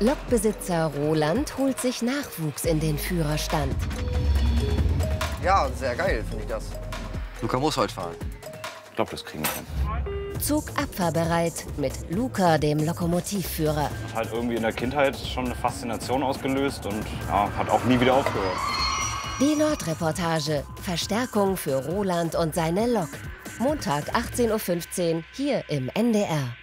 Lokbesitzer Roland holt sich Nachwuchs in den Führerstand. Ja, sehr geil finde ich das. Luca muss heute fahren. Ich glaube, das kriegen wir hin. Zug abfahrbereit mit Luca, dem Lokomotivführer. Hat halt irgendwie in der Kindheit schon eine Faszination ausgelöst und ja, hat auch nie wieder aufgehört. Die Nordreportage. Verstärkung für Roland und seine Lok. Montag 18:15 Uhr hier im NDR.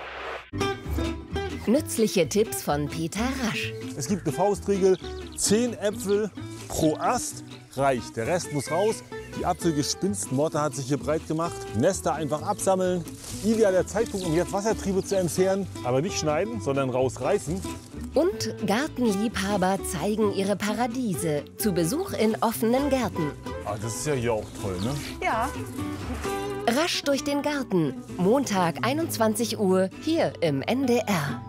Nützliche Tipps von Peter Rasch. Es gibt eine Faustregel, 10 Äpfel pro Ast reicht. Der Rest muss raus. Die Apfelgespinstmotte hat sich hier breit gemacht. Nester einfach absammeln. Idealer Zeitpunkt, um jetzt Wassertriebe zu entfernen. Aber nicht schneiden, sondern rausreißen. Und Gartenliebhaber zeigen ihre Paradiese. Zu Besuch in offenen Gärten. Ah, das ist ja hier auch toll, ne? Ja. Rasch durch den Garten. Montag 21 Uhr hier im NDR.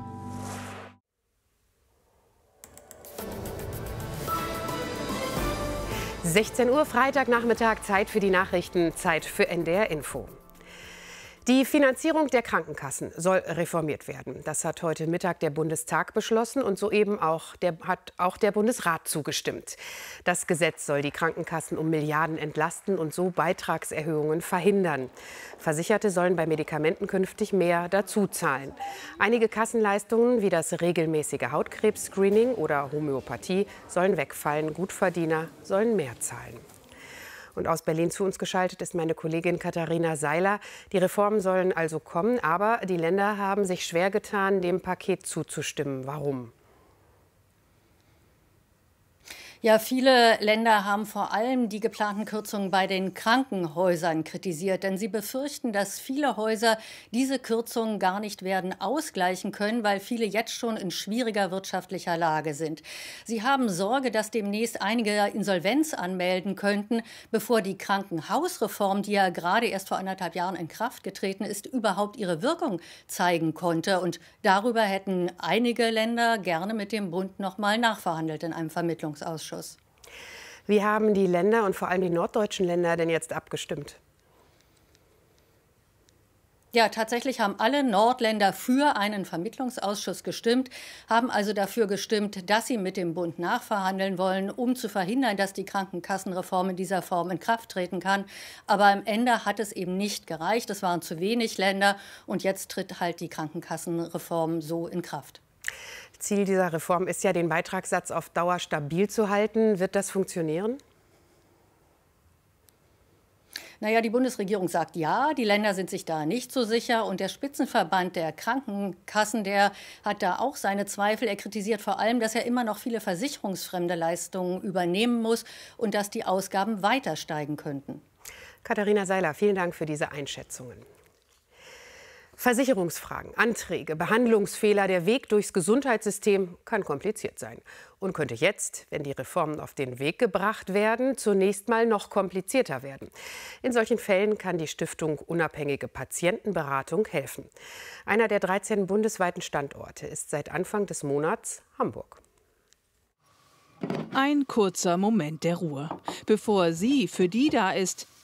– 16 Uhr, Freitagnachmittag, Zeit für die Nachrichten, Zeit für NDR Info. Die Finanzierung der Krankenkassen soll reformiert werden. Das hat heute Mittag der Bundestag beschlossen und soeben hat auch der Bundesrat zugestimmt. Das Gesetz soll die Krankenkassen um Milliarden entlasten und so Beitragserhöhungen verhindern. Versicherte sollen bei Medikamenten künftig mehr dazuzahlen. Einige Kassenleistungen wie das regelmäßige Hautkrebs-Screening oder Homöopathie sollen wegfallen. Gutverdiener sollen mehr zahlen. Und aus Berlin zu uns geschaltet ist meine Kollegin Katharina Seiler. Die Reformen sollen also kommen, aber die Länder haben sich schwer getan, dem Paket zuzustimmen. Warum? Ja, viele Länder haben vor allem die geplanten Kürzungen bei den Krankenhäusern kritisiert, denn sie befürchten, dass viele Häuser diese Kürzungen gar nicht werden ausgleichen können, weil viele jetzt schon in schwieriger wirtschaftlicher Lage sind. Sie haben Sorge, dass demnächst einige Insolvenz anmelden könnten, bevor die Krankenhausreform, die ja gerade erst vor 1,5 Jahren in Kraft getreten ist, überhaupt ihre Wirkung zeigen konnte. Und darüber hätten einige Länder gerne mit dem Bund noch mal nachverhandelt in einem Vermittlungsausschuss. Wie haben die Länder und vor allem die norddeutschen Länder denn jetzt abgestimmt? Ja, tatsächlich haben alle Nordländer für einen Vermittlungsausschuss gestimmt, haben also dafür gestimmt, dass sie mit dem Bund nachverhandeln wollen, um zu verhindern, dass die Krankenkassenreform in dieser Form in Kraft treten kann. Aber am Ende hat es eben nicht gereicht. Es waren zu wenig Länder und jetzt tritt halt die Krankenkassenreform so in Kraft. Ziel dieser Reform ist ja, den Beitragssatz auf Dauer stabil zu halten. Wird das funktionieren? Naja, die Bundesregierung sagt ja, die Länder sind sich da nicht so sicher. Und der Spitzenverband der Krankenkassen, der hat da auch seine Zweifel. Er kritisiert vor allem, dass er immer noch viele versicherungsfremde Leistungen übernehmen muss und dass die Ausgaben weiter steigen könnten. Katharina Seiler, vielen Dank für diese Einschätzungen. Versicherungsfragen, Anträge, Behandlungsfehler, der Weg durchs Gesundheitssystem kann kompliziert sein und könnte jetzt, wenn die Reformen auf den Weg gebracht werden, zunächst mal noch komplizierter werden. In solchen Fällen kann die Stiftung Unabhängige Patientenberatung helfen. Einer der 13 bundesweiten Standorte ist seit Anfang des Monats Hamburg. Ein kurzer Moment der Ruhe, bevor sie für die da ist,